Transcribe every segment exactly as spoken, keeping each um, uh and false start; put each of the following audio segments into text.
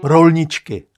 Rolničky.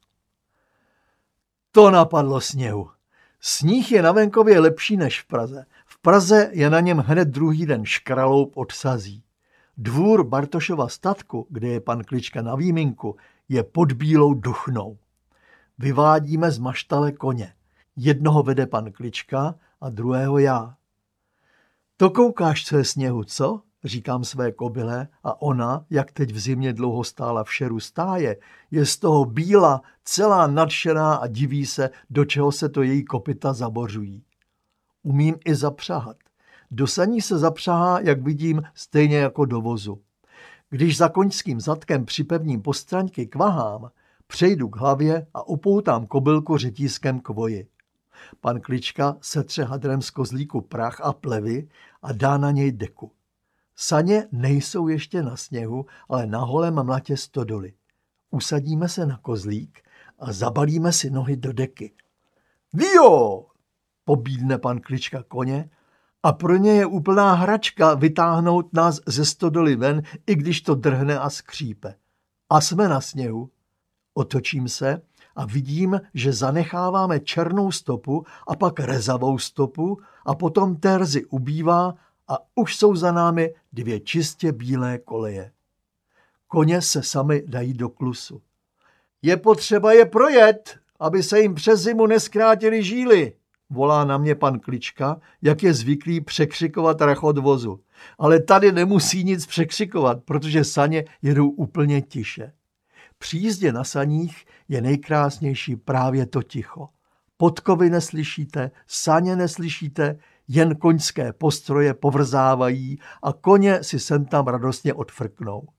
To napadlo Sněhu. Sníh je na venkově lepší než v Praze. V Praze je na něm hned druhý den škraloup od sazí. Dvůr Bartošova statku, kde je pan Klička na výminku, je pod bílou duchnou. Vyvádíme z maštale koně. Jednoho vede pan Klička a druhého já. To koukáš, co je Sněhu, co? Říkám své kobyle a ona, jak teď v zimě dlouho stála v šeru stáje, je z toho bíla, celá nadšená a diví se, do čeho se to její kopyta zabořují. Umím i zapřahat. Do saní se zapřahá, jak vidím, stejně jako do vozu. Když za koňským zadkem připevním postraňky k vahám, přejdu k hlavě a upoutám kobylku řetízkem k voji. Pan Klička setře hadrem z kozlíku prach a plevy a dá na něj deku. Saně nejsou ještě na sněhu, ale na holém mlatě stodoly. Usadíme se na kozlík a zabalíme si nohy do deky. Vio! Pobídne pan Klička koně a pro ně je úplná hračka vytáhnout nás ze stodoly ven, i když to drhne a skřípe. A jsme na sněhu. Otočím se a vidím, že zanecháváme černou stopu a pak rezavou stopu a potom terzy ubývá a už jsou za námi dvě čistě bílé koleje. Koně se sami dají do klusu. Je potřeba je projet, aby se jim přes zimu neskrátily žíly, volá na mě pan Klička, jak je zvyklý překřikovat rachot vozu. Ale tady nemusí nic překřikovat, protože saně jedou úplně tiše. Při jízdě na saních je nejkrásnější právě to ticho. Podkovy neslyšíte, saně neslyšíte, jen koňské postroje povrzávají a koně si sem tam radostně odfrknou.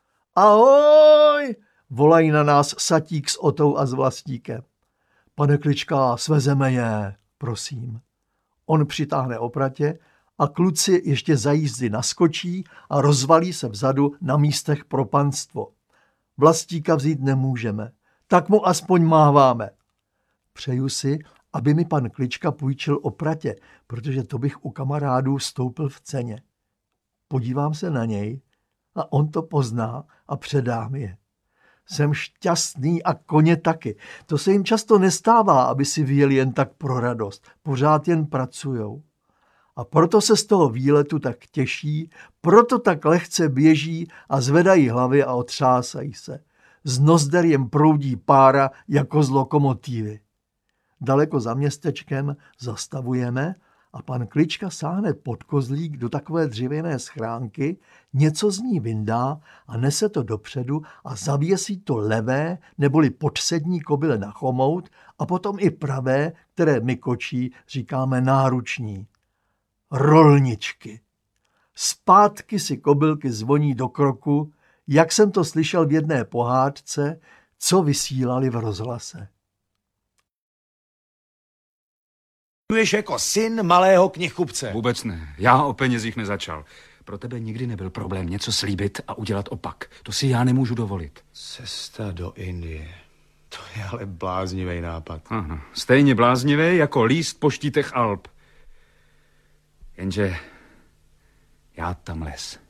Ahoj, volají na nás Satík s Otou a s Vlastíkem. Pane Klička, svezeme je, prosím. On přitáhne opratě a kluci ještě za jízdy naskočí a rozvalí se vzadu na místech pro panstvo. Vlastíka vzít nemůžeme, tak mu aspoň máváme. Přeju si, aby mi pan Klička půjčil opratě, protože to bych u kamarádů stoupil v ceně. Podívám se na něj a on to pozná a předá mi je. Jsem šťastný a koně taky. To se jim často nestává, aby si vyjeli jen tak pro radost. Pořád jen pracujou. A proto se z toho výletu tak těší, proto tak lehce běží a zvedají hlavy a otřásají se. Z nozder jim proudí pára jako z lokomotivy. Daleko za městečkem zastavujeme a pan Klička sáhne pod kozlík do takové dřevěné schránky, něco z ní vyndá a nese to dopředu a zavěsí to levé neboli podsední kobyle na chomout a potom i pravé, které my kočí říkáme náruční. Rolničky. Zpátky si kobylky zvoní do kroku, jak jsem to slyšel v jedné pohádce, co vysílali v rozhlase. Jsi jako syn malého knihkupce. Vůbec ne. Já o penězích nezačal. Pro tebe nikdy nebyl problém něco slíbit a udělat opak. To si já nemůžu dovolit. Cesta do Indie. To je ale bláznivý nápad. Aha. Stejně bláznivý jako líst po štítech Alp. Jenže já tam les.